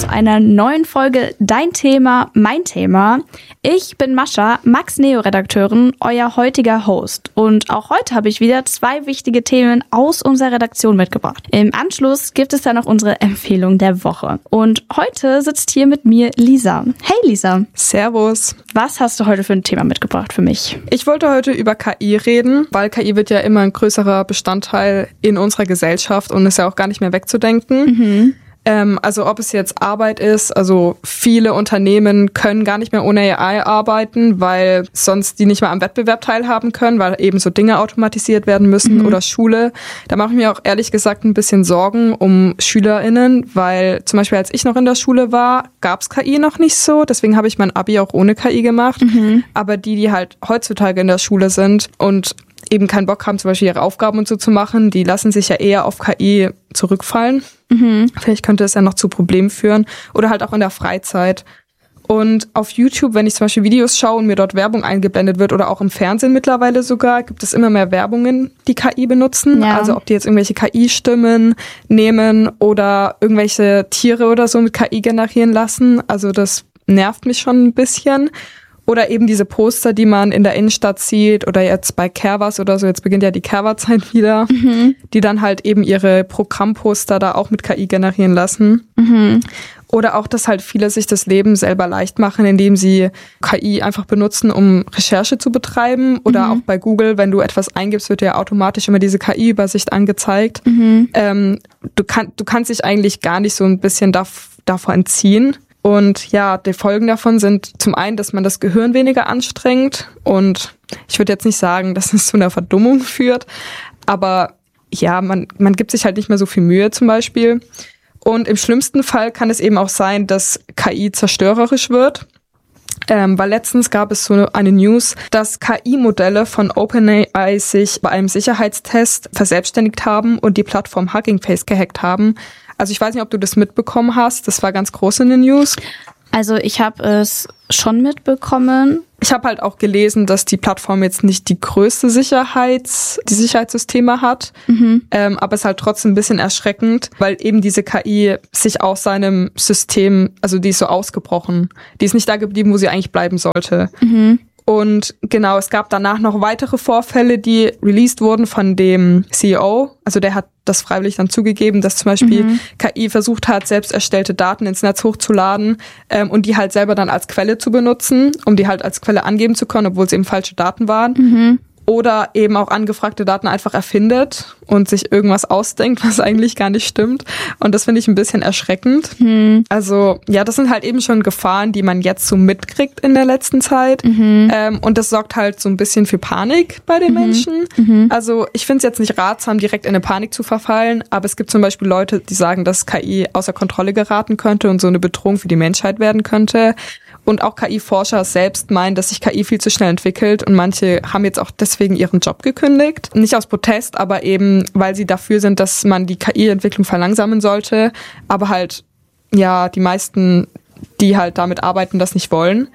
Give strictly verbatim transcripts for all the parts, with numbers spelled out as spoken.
zu einer neuen Folge Dein Thema, mein Thema. Ich bin Mascha, Max-Neo-Redakteurin, euer heutiger Host. Und auch heute habe ich wieder zwei wichtige Themen aus unserer Redaktion mitgebracht. Im Anschluss gibt es dann noch unsere Empfehlung der Woche. Und heute sitzt hier mit mir Lisa. Hey Lisa. Servus. Was hast du heute für ein Thema mitgebracht für mich? Ich wollte heute über K I reden, weil K I wird ja immer ein größerer Bestandteil in unserer Gesellschaft und ist ja auch gar nicht mehr wegzudenken. Mhm. Ähm, also ob es jetzt Arbeit ist, also viele Unternehmen können gar nicht mehr ohne A I arbeiten, weil sonst die nicht mehr am Wettbewerb teilhaben können, weil eben so Dinge automatisiert werden müssen mhm. oder Schule. Da mache ich mir auch ehrlich gesagt ein bisschen Sorgen um SchülerInnen, weil zum Beispiel als ich noch in der Schule war, gab es K I noch nicht so, deswegen habe ich mein Abi auch ohne K I gemacht. Mhm. Aber die, die halt heutzutage in der Schule sind und eben keinen Bock haben, zum Beispiel ihre Aufgaben und so zu machen, die lassen sich ja eher auf K I zurückfallen. Mhm. Vielleicht könnte es ja noch zu Problemen führen. Oder halt auch in der Freizeit. Und auf YouTube, wenn ich zum Beispiel Videos schaue und mir dort Werbung eingeblendet wird oder auch im Fernsehen mittlerweile sogar, gibt es immer mehr Werbungen, die K I benutzen. Ja. Also ob die jetzt irgendwelche K I-Stimmen nehmen oder irgendwelche Tiere oder so mit K I generieren lassen. Also das nervt mich schon ein bisschen. Oder eben diese Poster, die man in der Innenstadt sieht oder jetzt bei Canvas oder so, jetzt beginnt ja die Canva-Zeit wieder, mhm. die dann halt eben ihre Programmposter da auch mit K I generieren lassen. Mhm. Oder auch, dass halt viele sich das Leben selber leicht machen, indem sie K I einfach benutzen, um Recherche zu betreiben. Oder mhm. auch bei Google, wenn du etwas eingibst, wird dir automatisch immer diese K I-Übersicht angezeigt. Mhm. Ähm, du, kann, du kannst dich eigentlich gar nicht so ein bisschen dav- davor entziehen. Und ja, die Folgen davon sind zum einen, dass man das Gehirn weniger anstrengt und ich würde jetzt nicht sagen, dass es zu einer Verdummung führt, aber ja, man, man gibt sich halt nicht mehr so viel Mühe zum Beispiel. Und im schlimmsten Fall kann es eben auch sein, dass K I zerstörerisch wird. Ähm, weil letztens gab es so eine News, dass K I-Modelle von OpenAI sich bei einem Sicherheitstest verselbstständigt haben und die Plattform Hugging Face gehackt haben. Also ich weiß nicht, ob du das mitbekommen hast. Das war ganz groß in den News. Also ich habe es schon mitbekommen. Ich habe halt auch gelesen, dass die Plattform jetzt nicht die größte Sicherheits, die Sicherheitssysteme hat. Mhm. Ähm, aber es ist halt trotzdem ein bisschen erschreckend, weil eben diese K I sich aus seinem System, also die ist so ausgebrochen. Die ist nicht da geblieben, wo sie eigentlich bleiben sollte. Mhm. Und genau, es gab danach noch weitere Vorfälle, die released wurden von dem C E O. Also der hat das freiwillig dann zugegeben, dass zum Beispiel mhm. K I versucht hat, selbst erstellte Daten ins Netz hochzuladen ähm, und die halt selber dann als Quelle zu benutzen, um die halt als Quelle angeben zu können, obwohl es eben falsche Daten waren. Mhm. Oder eben auch angefragte Daten einfach erfindet und sich irgendwas ausdenkt, was eigentlich gar nicht stimmt. Und das finde ich ein bisschen erschreckend. Hm. Also ja, das sind halt eben schon Gefahren, die man jetzt so mitkriegt in der letzten Zeit. Mhm. Ähm, und das sorgt halt so ein bisschen für Panik bei den mhm. Menschen. Mhm. Also ich finde es jetzt nicht ratsam, direkt in eine Panik zu verfallen. Aber es gibt zum Beispiel Leute, die sagen, dass K I außer Kontrolle geraten könnte und so eine Bedrohung für die Menschheit werden könnte. Und auch K I-Forscher selbst meinen, dass sich K I viel zu schnell entwickelt und manche haben jetzt auch deswegen ihren Job gekündigt. Nicht aus Protest, aber eben, weil sie dafür sind, dass man die K I-Entwicklung verlangsamen sollte. Aber halt, ja, die meisten, die halt damit arbeiten, das nicht wollen.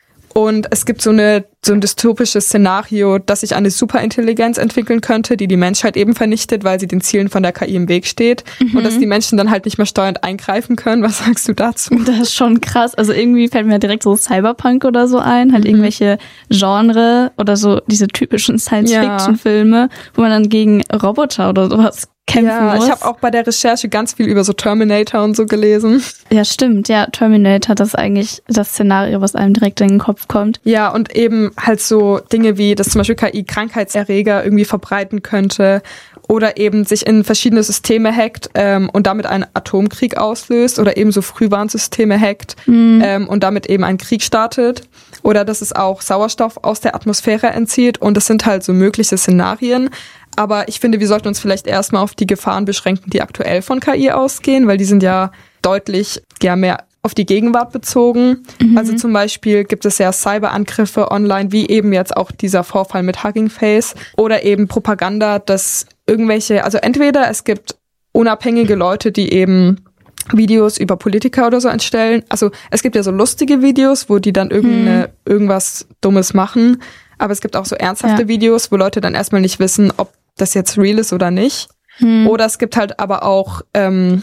Und es gibt so eine so ein dystopisches Szenario, dass sich eine Superintelligenz entwickeln könnte, die die Menschheit eben vernichtet, weil sie den Zielen von der K I im Weg steht. Mhm. Und dass die Menschen dann halt nicht mehr steuernd eingreifen können. Was sagst du dazu? Das ist schon krass. Also irgendwie fällt mir direkt so Cyberpunk oder so ein. Halt mhm. irgendwelche Genre oder so diese typischen Science-Fiction-Filme, ja. wo man dann gegen Roboter oder sowas kämpfen ja, muss. Ich habe auch bei der Recherche ganz viel über so Terminator und so gelesen. Ja, stimmt. Ja, Terminator, das ist eigentlich das Szenario, was einem direkt in den Kopf kommt. Ja, und eben halt so Dinge wie, dass zum Beispiel K I Krankheitserreger irgendwie verbreiten könnte oder eben sich in verschiedene Systeme hackt ähm, und damit einen Atomkrieg auslöst oder eben so Frühwarnsysteme hackt mhm. ähm, und damit eben einen Krieg startet. Oder dass es auch Sauerstoff aus der Atmosphäre entzieht. Und das sind halt so mögliche Szenarien. Aber ich finde, wir sollten uns vielleicht erstmal auf die Gefahren beschränken, die aktuell von K I ausgehen, weil die sind ja deutlich ja mehr auf die Gegenwart bezogen. Mhm. Also zum Beispiel gibt es ja Cyberangriffe online, wie eben jetzt auch dieser Vorfall mit Hugging Face oder eben Propaganda, dass irgendwelche, also entweder es gibt unabhängige Leute, die eben Videos über Politiker oder so entstellen. Also es gibt ja so lustige Videos, wo die dann irgendeine, mhm. irgendwas Dummes machen. Aber es gibt auch so ernsthafte ja. Videos, wo Leute dann erstmal nicht wissen, ob das jetzt real ist oder nicht. Mhm. Oder es gibt halt aber auch ähm,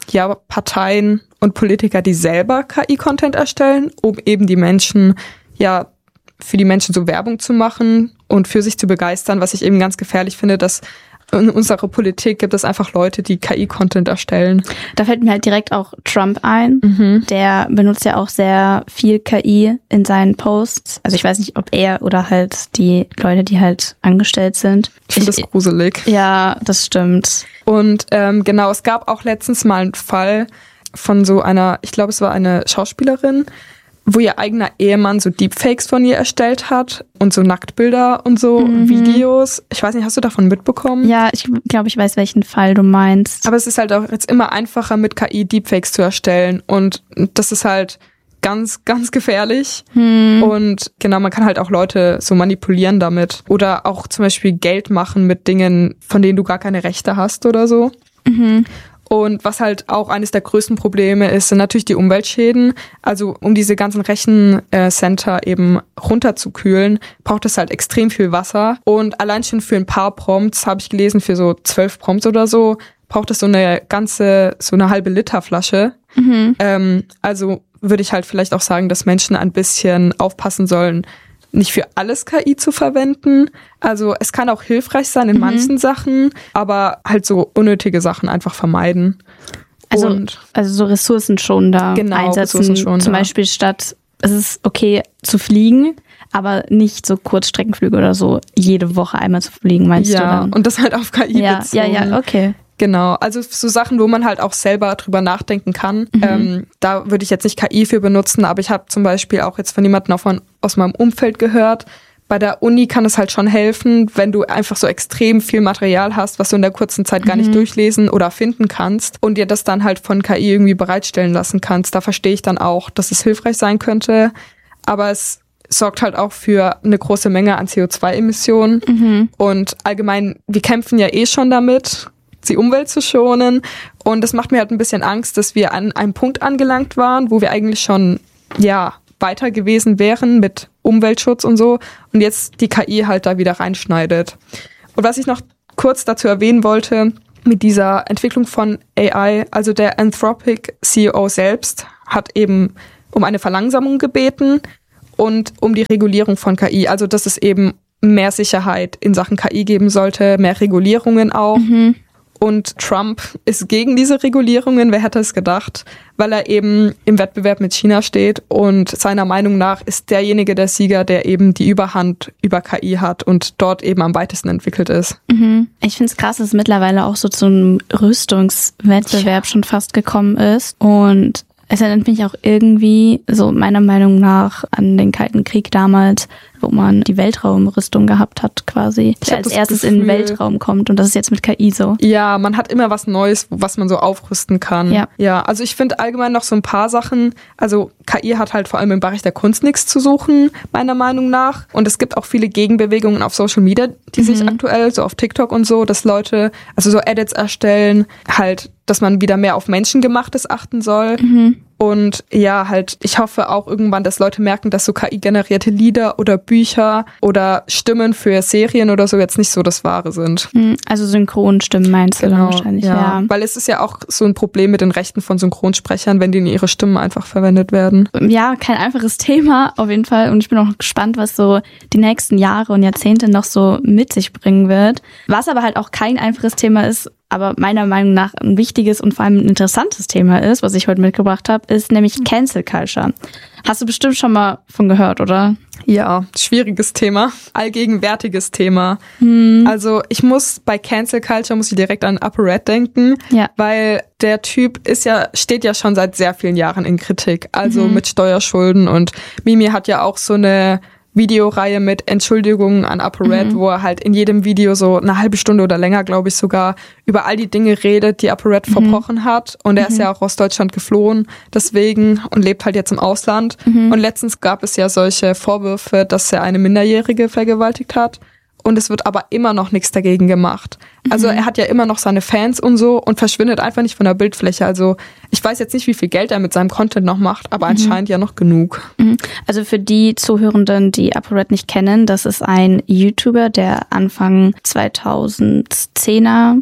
ja, Parteien und Politiker, die selber K I-Content erstellen, um eben die Menschen, ja, für die Menschen so Werbung zu machen und für sich zu begeistern, was ich eben ganz gefährlich finde, dass in unserer Politik gibt es einfach Leute, die K I-Content erstellen. Da fällt mir halt direkt auch Trump ein. Mhm. Der benutzt ja auch sehr viel K I in seinen Posts. Also ich weiß nicht, ob er oder halt die Leute, die halt angestellt sind. Ich finde das gruselig. Ja, das stimmt. Und ähm, genau, es gab auch letztens mal einen Fall von so einer, ich glaube, es war eine Schauspielerin, wo ihr eigener Ehemann so Deepfakes von ihr erstellt hat und so Nacktbilder und so mhm. Videos. Ich weiß nicht, hast du davon mitbekommen? Ja, ich glaube, ich weiß, welchen Fall du meinst. Aber es ist halt auch jetzt immer einfacher, mit K I Deepfakes zu erstellen und das ist halt ganz, ganz gefährlich. Hm. Und genau, man kann halt auch Leute so manipulieren damit oder auch zum Beispiel Geld machen mit Dingen, von denen du gar keine Rechte hast oder so. Mhm. Und was halt auch eines der größten Probleme ist, sind natürlich die Umweltschäden. Also um diese ganzen Rechencenter eben runterzukühlen, braucht es halt extrem viel Wasser. Und allein schon für ein paar Prompts, habe ich gelesen, für so zwölf Prompts oder so, braucht es so eine ganze, so eine halbe Liter Flasche. Mhm. Ähm, also würde ich halt vielleicht auch sagen, dass Menschen ein bisschen aufpassen sollen, nicht für alles K I zu verwenden. Also es kann auch hilfreich sein in mhm. manchen Sachen, aber halt so unnötige Sachen einfach vermeiden. Also, Und also so ressourcenschonender genau, einsetzen. ressourcenschonender. Zum Beispiel statt, es ist okay zu fliegen, aber nicht so Kurzstreckenflüge oder so jede Woche einmal zu fliegen, meinst ja, du dann? Ja, und das halt auf K I ja, bezogen. Ja, ja, okay. Genau, also so Sachen, wo man halt auch selber drüber nachdenken kann. Mhm. Ähm, da würde ich jetzt nicht K I für benutzen, aber ich habe zum Beispiel auch jetzt von jemandem auch von, aus meinem Umfeld gehört. Bei der Uni kann es halt schon helfen, wenn du einfach so extrem viel Material hast, was du in der kurzen Zeit gar nicht mhm. durchlesen oder finden kannst und dir das dann halt von K I irgendwie bereitstellen lassen kannst. Da verstehe ich dann auch, dass es hilfreich sein könnte, aber es sorgt halt auch für eine große Menge an C O zwei Emissionen mhm. und allgemein, wir kämpfen ja eh schon damit, die Umwelt zu schonen. Und das macht mir halt ein bisschen Angst, dass wir an einem Punkt angelangt waren, wo wir eigentlich schon, ja, weiter gewesen wären mit Umweltschutz und so. Und jetzt die K I halt da wieder reinschneidet. Und was ich noch kurz dazu erwähnen wollte, mit dieser Entwicklung von A I, also der Anthropic C E O selbst hat eben um eine Verlangsamung gebeten und um die Regulierung von K I. Also, dass es eben mehr Sicherheit in Sachen K I geben sollte, mehr Regulierungen auch. Mhm. Und Trump ist gegen diese Regulierungen, wer hätte es gedacht, weil er eben im Wettbewerb mit China steht und seiner Meinung nach ist derjenige der Sieger, der eben die Überhand über K I hat und dort eben am weitesten entwickelt ist. Mhm. Ich finde es krass, dass es mittlerweile auch so zum Rüstungswettbewerb ja. schon fast gekommen ist und es erinnert mich auch irgendwie, so meiner Meinung nach, an den Kalten Krieg damals, wo man die Weltraumrüstung gehabt hat quasi, der als erstes Gefühl, in den Weltraum kommt und das ist jetzt mit K I so. Ja, man hat immer was Neues, was man so aufrüsten kann. Ja, ja also ich finde allgemein noch so ein paar Sachen, also K I hat halt vor allem im Bereich der Kunst nichts zu suchen, meiner Meinung nach. Und es gibt auch viele Gegenbewegungen auf Social Media, die mhm. sich aktuell, so auf TikTok und so, dass Leute, also so Edits erstellen, halt, dass man wieder mehr auf Menschengemachtes achten soll. Mhm. Und ja, halt, ich hoffe auch irgendwann, dass Leute merken, dass so K I-generierte Lieder oder Bücher oder Stimmen für Serien oder so jetzt nicht so das Wahre sind. Also Synchronstimmen meinst du genau, dann wahrscheinlich, ja. ja. Weil es ist ja auch so ein Problem mit den Rechten von Synchronsprechern, wenn die in ihre Stimmen einfach verwendet werden. Ja, kein einfaches Thema auf jeden Fall. Und ich bin auch gespannt, was so die nächsten Jahre und Jahrzehnte noch so mit sich bringen wird. Was aber halt auch kein einfaches Thema ist, aber meiner Meinung nach ein wichtiges und vor allem ein interessantes Thema ist, was ich heute mitgebracht habe, ist nämlich Cancel Culture. Hast du bestimmt schon mal von gehört, oder? Ja, schwieriges Thema, allgegenwärtiges Thema. Hm. Also ich muss bei Cancel Culture muss ich direkt an ApoRed denken, ja. weil der Typ ist ja steht ja schon seit sehr vielen Jahren in Kritik, also mhm. mit Steuerschulden und Mimi hat ja auch so eine Videoreihe mit Entschuldigungen an ApoRed, mhm. wo er halt in jedem Video so eine halbe Stunde oder länger, glaube ich sogar, über all die Dinge redet, die ApoRed mhm. verbrochen hat. Und er mhm. ist ja auch aus Deutschland geflohen deswegen und lebt halt jetzt im Ausland. Mhm. Und letztens gab es ja solche Vorwürfe, dass er eine Minderjährige vergewaltigt hat. Und es wird aber immer noch nichts dagegen gemacht. Also er hat ja immer noch seine Fans und so und verschwindet einfach nicht von der Bildfläche. Also ich weiß jetzt nicht, wie viel Geld er mit seinem Content noch macht, aber mhm. anscheinend ja noch genug. Also für die Zuhörenden, die ApoRed nicht kennen, das ist ein YouTuber, der Anfang zweitausendzehner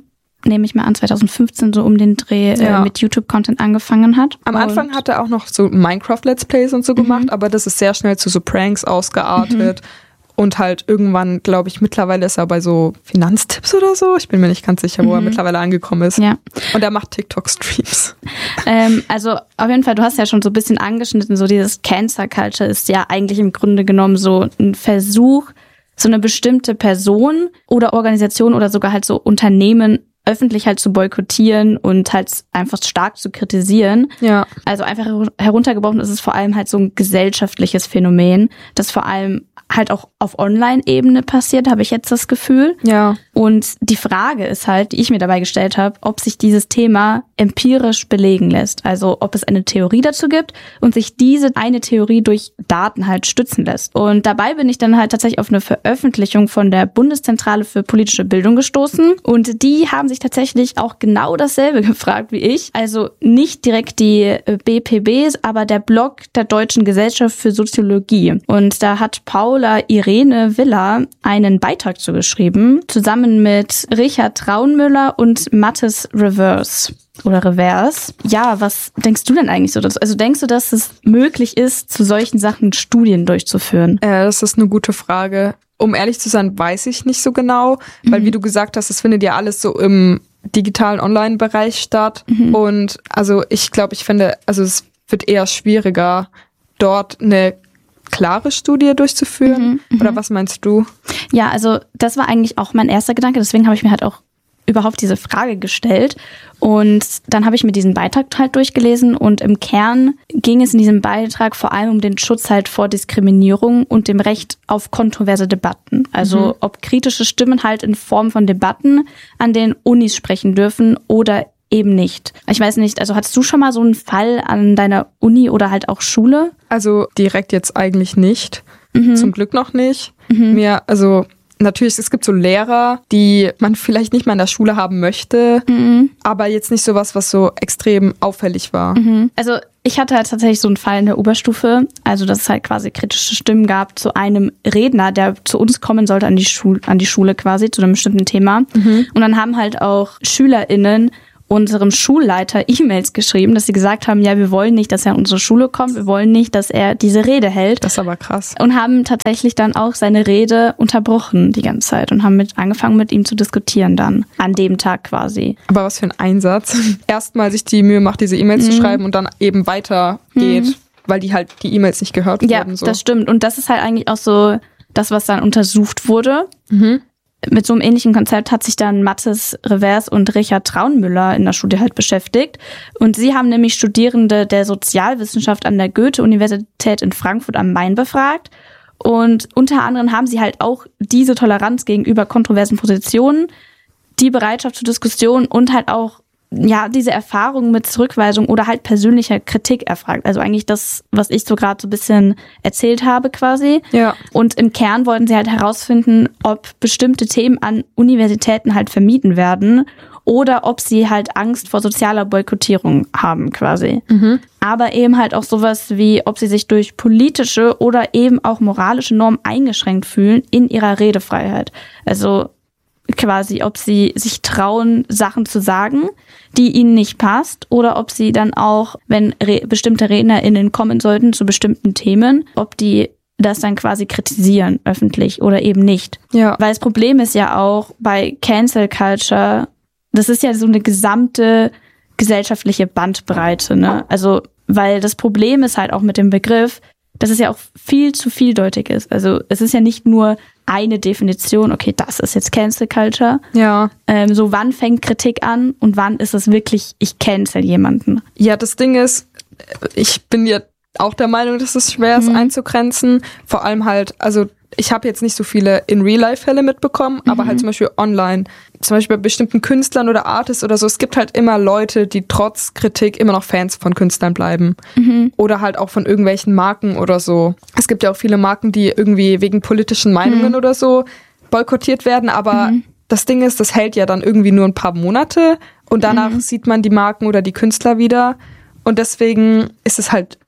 nehme ich mal an, zwanzig fünfzehn so um den Dreh ja. äh, mit YouTube-Content angefangen hat. Am und Anfang hat er auch noch so Minecraft-Let's Plays und so gemacht, mhm. aber das ist sehr schnell zu so Pranks ausgeartet. Mhm. Und halt irgendwann, glaube ich, mittlerweile ist er bei so Finanztipps oder so. Ich bin mir nicht ganz sicher, wo mhm. er mittlerweile angekommen ist. Ja. Und er macht TikTok-Streams. Ähm, also auf jeden Fall, du hast ja schon so ein bisschen angeschnitten, so dieses Cancer Culture ist ja eigentlich im Grunde genommen so ein Versuch, so eine bestimmte Person oder Organisation oder sogar halt so Unternehmen öffentlich halt zu boykottieren und halt einfach stark zu kritisieren. Ja. Also einfach heruntergebrochen ist es vor allem halt so ein gesellschaftliches Phänomen, das vor allem halt auch auf Online-Ebene passiert, habe ich jetzt das Gefühl. Ja. Und die Frage ist halt, die ich mir dabei gestellt habe, ob sich dieses Thema empirisch belegen lässt. Also ob es eine Theorie dazu gibt und sich diese eine Theorie durch Daten halt stützen lässt. Und dabei bin ich dann halt tatsächlich auf eine Veröffentlichung von der Bundeszentrale für politische Bildung gestoßen. Und die haben sich tatsächlich auch genau dasselbe gefragt wie ich. Also nicht direkt die B P B, aber der Blog der Deutschen Gesellschaft für Soziologie. Und da hat Paula Irene Villa einen Beitrag zu geschrieben, zusammen mit Richard Traunmüller und Mathis Reverse. Oder Reverse. Ja, was denkst du denn eigentlich so dazu? Also denkst du, dass es möglich ist, zu solchen Sachen Studien durchzuführen? Äh, das ist eine gute Frage. Um ehrlich zu sein, weiß ich nicht so genau, mhm. weil wie du gesagt hast, es findet ja alles so im digitalen Online-Bereich statt. Mhm. Und also ich glaube, ich finde, also es wird eher schwieriger, dort eine klare Studie durchzuführen. Mhm. Oder was meinst du? Ja, also das war eigentlich auch mein erster Gedanke. Deswegen habe ich mir halt auch überhaupt diese Frage gestellt. Und dann habe ich mir diesen Beitrag halt durchgelesen und im Kern ging es in diesem Beitrag vor allem um den Schutz halt vor Diskriminierung und dem Recht auf kontroverse Debatten. Also mhm. ob kritische Stimmen halt in Form von Debatten an den Unis sprechen dürfen oder eben nicht. Ich weiß nicht, also hattest du schon mal so einen Fall an deiner Uni oder halt auch Schule? Also direkt jetzt eigentlich nicht. Mhm. Zum Glück noch nicht. Mhm. Mir, also natürlich, es gibt so Lehrer, die man vielleicht nicht mal in der Schule haben möchte, mhm. aber jetzt nicht sowas, was so extrem auffällig war. Mhm. Also ich hatte halt tatsächlich so einen Fall in der Oberstufe, also dass es halt quasi kritische Stimmen gab zu einem Redner, der zu uns kommen sollte an die Schule, an die Schule quasi, zu einem bestimmten Thema. Mhm. Und dann haben halt auch SchülerInnen unserem Schulleiter E-Mails geschrieben, dass sie gesagt haben, ja, wir wollen nicht, dass er an unsere Schule kommt, wir wollen nicht, dass er diese Rede hält. Das ist aber krass. Und haben tatsächlich dann auch seine Rede unterbrochen die ganze Zeit und haben mit angefangen, mit ihm zu diskutieren dann, an dem Tag quasi. Aber was für ein Einsatz. Erstmal sich die Mühe macht, diese E-Mails mhm. zu schreiben und dann eben weitergeht, mhm. weil die halt die E-Mails nicht gehört ja, wurden. So. Das stimmt. Und das ist halt eigentlich auch so das, was dann untersucht wurde. Mhm. Mit so einem ähnlichen Konzept hat sich dann Mathis Reverse und Richard Traunmüller in der Studie halt beschäftigt. Und sie haben nämlich Studierende der Sozialwissenschaft an der Goethe-Universität in Frankfurt am Main befragt. Und unter anderem haben sie halt auch diese Toleranz gegenüber kontroversen Positionen, die Bereitschaft zur Diskussion und halt auch ja diese Erfahrung mit Zurückweisung oder halt persönlicher Kritik erfragt. Also eigentlich das, was ich so gerade so ein bisschen erzählt habe quasi. Ja. Und im Kern wollten sie halt herausfinden, ob bestimmte Themen an Universitäten halt vermieden werden oder ob sie halt Angst vor sozialer Boykottierung haben quasi. Mhm. Aber eben halt auch sowas wie, ob sie sich durch politische oder eben auch moralische Normen eingeschränkt fühlen in ihrer Redefreiheit. Also quasi, ob sie sich trauen, Sachen zu sagen, die ihnen nicht passt, oder ob sie dann auch, wenn re- bestimmte RednerInnen kommen sollten zu bestimmten Themen, ob die das dann quasi kritisieren, öffentlich oder eben nicht. Ja. Weil das Problem ist ja auch bei Cancel Culture, das ist ja so eine gesamte gesellschaftliche Bandbreite, ne? Also, weil das Problem ist halt auch mit dem Begriff, dass es ja auch viel zu vieldeutig ist. Also es ist ja nicht nur eine Definition, okay, das ist jetzt Cancel Culture. Ja. Ähm, so wann fängt Kritik an und wann ist es wirklich, ich cancel jemanden? Ja, das Ding ist, ich bin ja auch der Meinung, dass es schwer ist, mhm. einzugrenzen. Vor allem halt, also ich habe jetzt nicht so viele In-Real-Life-Fälle mitbekommen, mhm. aber halt zum Beispiel online. Zum Beispiel bei bestimmten Künstlern oder Artists oder so. Es gibt halt immer Leute, die trotz Kritik immer noch Fans von Künstlern bleiben. Mhm. Oder halt auch von irgendwelchen Marken oder so. Es gibt ja auch viele Marken, die irgendwie wegen politischen Meinungen mhm. oder so boykottiert werden. Aber mhm. das Ding ist, das hält ja dann irgendwie nur ein paar Monate. Und danach mhm. sieht man die Marken oder die Künstler wieder. Und deswegen ist es halt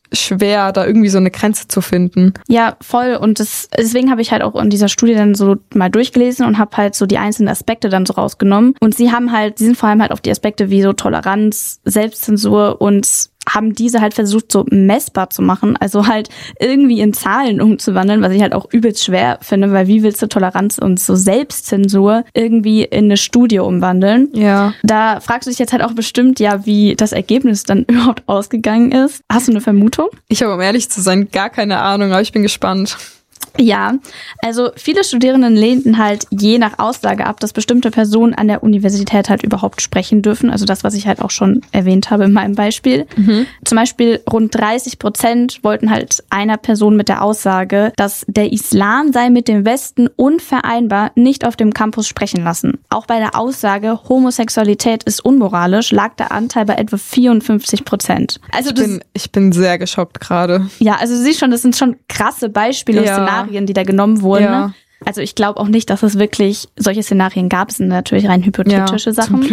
schwer, da irgendwie so eine Grenze zu finden. Ja, voll. Und das, deswegen habe ich halt auch in dieser Studie dann so mal durchgelesen und habe halt so die einzelnen Aspekte dann so rausgenommen. Und sie haben halt, sie sind vor allem halt auf die Aspekte wie so Toleranz, Selbstzensur und haben diese halt versucht so messbar zu machen, also halt irgendwie in Zahlen umzuwandeln, was ich halt auch übelst schwer finde, weil wie willst du Toleranz und so Selbstzensur irgendwie in eine Studie umwandeln? Ja. Da fragst du dich jetzt halt auch bestimmt, ja, wie das Ergebnis dann überhaupt ausgegangen ist. Hast du eine Vermutung? Ich habe, um ehrlich zu sein, gar keine Ahnung, aber ich bin gespannt. Ja, also viele Studierenden lehnten halt je nach Aussage ab, dass bestimmte Personen an der Universität halt überhaupt sprechen dürfen. Also das, was ich halt auch schon erwähnt habe in meinem Beispiel. Mhm. Zum Beispiel rund dreißig Prozent wollten halt einer Person mit der Aussage, dass der Islam sei mit dem Westen unvereinbar, nicht auf dem Campus sprechen lassen. Auch bei der Aussage, Homosexualität ist unmoralisch, lag der Anteil bei etwa vierundfünfzig Prozent. Also ich, bin, ich bin sehr geschockt gerade. Ja, also du siehst schon, das sind schon krasse Beispiele und ja. Szenarien, die da genommen wurden. Ja. Also ich glaube auch nicht, dass es wirklich solche Szenarien gab. Es sind natürlich rein hypothetische ja, Sachen.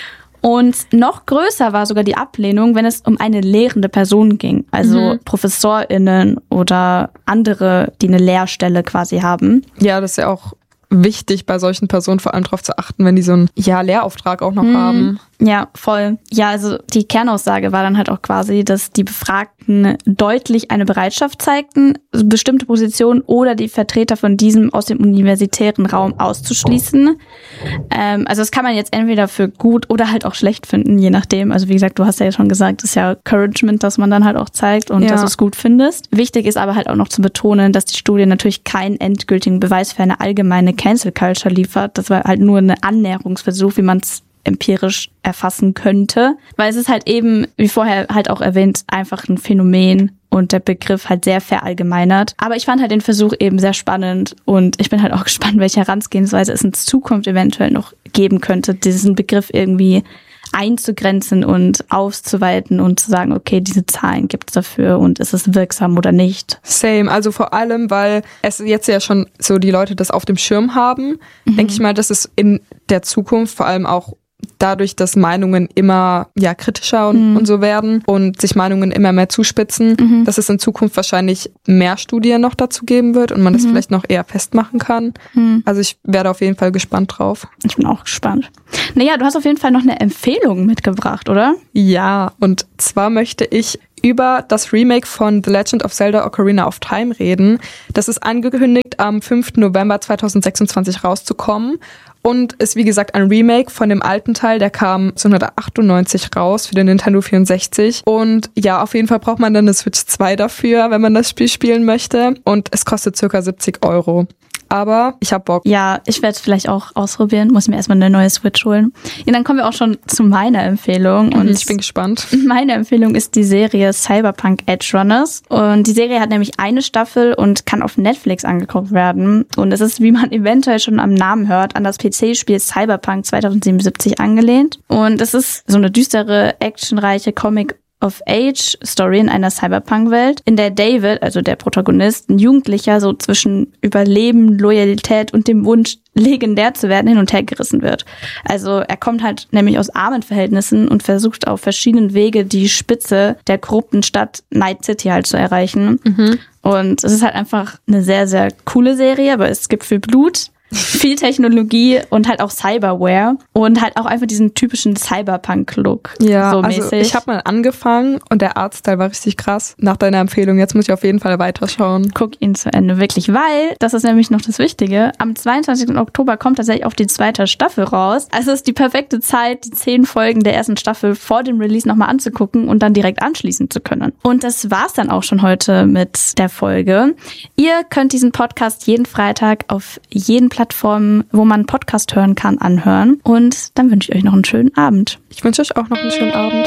Und noch größer war sogar die Ablehnung, wenn es um eine lehrende Person ging. Also mhm. ProfessorInnen oder andere, die eine Lehrstelle quasi haben. Ja, das ist ja auch wichtig bei solchen Personen vor allem darauf zu achten, wenn die so einen ja, Lehrauftrag auch noch mhm. haben. Ja, voll. Ja, also die Kernaussage war dann halt auch quasi, dass die Befragten deutlich eine Bereitschaft zeigten, bestimmte Positionen oder die Vertreter von diesem aus dem universitären Raum auszuschließen. Ähm, also das kann man jetzt entweder für gut oder halt auch schlecht finden, je nachdem. Also wie gesagt, du hast ja schon gesagt, das ist ja Encouragement, dass man dann halt auch zeigt und ja. dass du es gut findest. Wichtig ist aber halt auch noch zu betonen, dass die Studie natürlich keinen endgültigen Beweis für eine allgemeine Cancel Culture liefert. Das war halt nur ein Annäherungsversuch, wie man es empirisch erfassen könnte, weil es ist halt eben, wie vorher halt auch erwähnt, einfach ein Phänomen und der Begriff halt sehr verallgemeinert. Aber ich fand halt den Versuch eben sehr spannend und ich bin halt auch gespannt, welche Herangehensweise es in Zukunft eventuell noch geben könnte, diesen Begriff irgendwie einzugrenzen und auszuweiten und zu sagen, okay, diese Zahlen gibt es dafür und ist es wirksam oder nicht. Same, also vor allem, weil es jetzt ja schon so die Leute das auf dem Schirm haben, mhm. denke ich mal, dass es in der Zukunft vor allem auch dadurch, dass Meinungen immer ja kritischer und, mhm. und so werden und sich Meinungen immer mehr zuspitzen, mhm. dass es in Zukunft wahrscheinlich mehr Studien noch dazu geben wird und man das mhm. vielleicht noch eher festmachen kann. Mhm. Also ich werde auf jeden Fall gespannt drauf. Ich bin auch gespannt. Naja, du hast auf jeden Fall noch eine Empfehlung mitgebracht, oder? Ja, und zwar möchte ich über das Remake von The Legend of Zelda Ocarina of Time reden. Das ist angekündigt, am fünften November zweitausendsechsundzwanzig rauszukommen. Und ist wie gesagt ein Remake von dem alten Teil, der kam neunzehnhundertachtundneunzig raus für den Nintendo vierundsechzig. Und ja, auf jeden Fall braucht man dann eine Switch zwei dafür, wenn man das Spiel spielen möchte. Und es kostet circa siebzig Euro. Aber ich hab Bock. Ja, ich werde es vielleicht auch ausprobieren. Muss mir erstmal eine neue Switch holen. Ja, dann kommen wir auch schon zu meiner Empfehlung. Und ich bin gespannt. Meine Empfehlung ist die Serie Cyberpunk Edge Runners. Und die Serie hat nämlich eine Staffel und kann auf Netflix angeguckt werden. Und es ist, wie man eventuell schon am Namen hört, an das P C-Spiel Cyberpunk zweitausendsiebenundsiebzig angelehnt. Und es ist so eine düstere, actionreiche Comic of-Age-Story in einer Cyberpunk-Welt, in der David, also der Protagonist, ein Jugendlicher, so zwischen Überleben, Loyalität und dem Wunsch, legendär zu werden, hin und her gerissen wird. Also er kommt halt nämlich aus armen Verhältnissen und versucht auf verschiedenen Wege die Spitze der korrupten Stadt Night City halt zu erreichen. Mhm. Und es ist halt einfach eine sehr, sehr coole Serie, aber es gibt viel Blut, viel Technologie und halt auch Cyberware und halt auch einfach diesen typischen Cyberpunk-Look. Ja, so also mäßig. Ich habe mal angefangen und der Artstyle war richtig krass. Nach deiner Empfehlung, jetzt muss ich auf jeden Fall weiterschauen. Guck ihn zu Ende, wirklich, weil, das ist nämlich noch das Wichtige, am zweiundzwanzigsten Oktober kommt tatsächlich auch die zweite Staffel raus. Also es ist die perfekte Zeit, die zehn Folgen der ersten Staffel vor dem Release nochmal anzugucken und dann direkt anschließen zu können. Und das war's dann auch schon heute mit der Folge. Ihr könnt diesen Podcast jeden Freitag auf jeden Plattformen, wo man Podcast hören kann, anhören. Und dann wünsche ich euch noch einen schönen Abend. Ich wünsche euch auch noch einen schönen Abend.